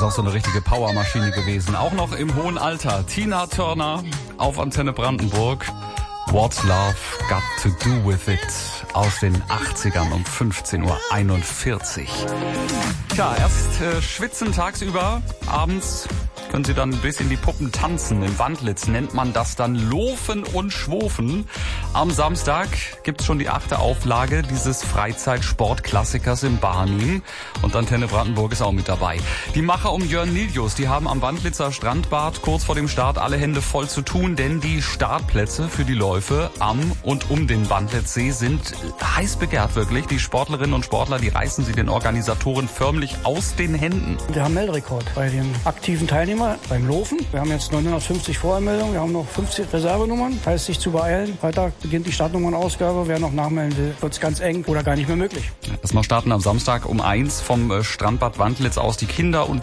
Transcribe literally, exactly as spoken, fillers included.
doch so eine richtige Powermaschine gewesen. Auch noch im hohen Alter. Tina Turner auf Antenne Brandenburg. What's Love Got to Do With It aus den achtzigern um fünfzehn Uhr einundvierzig. Tja, erst äh, schwitzen tagsüber, abends können Sie dann bis in die Puppen tanzen. In Wandlitz nennt man das dann Lofen und Schwofen. Am Samstag gibt's schon die achte Auflage dieses Freizeitsportklassikers in Barnim. Und Antenne Brandenburg ist auch mit dabei. Die Macher um Jörn Nilius, die haben am Wandlitzer Strandbad kurz vor dem Start alle Hände voll zu tun, denn die Startplätze für die Läufe am und um den Wandlitzsee sind heiß begehrt wirklich. Die Sportlerinnen und Sportler, die reißen sie den Organisatoren förmlich aus den Händen. Wir haben Melderekord bei den aktiven Teilnehmern beim Laufen. Wir haben jetzt neunhundertfünfzig Voranmeldungen, wir haben noch fünfzig Reservenummern. Heißt, sich zu beeilen. Freitag beginnt die Startnummernausgabe. Wer noch nachmelden will, wird es ganz eng oder gar nicht mehr möglich. Erstmal starten am Samstag um eins vom Strandbad Wandlitz aus die Kinder und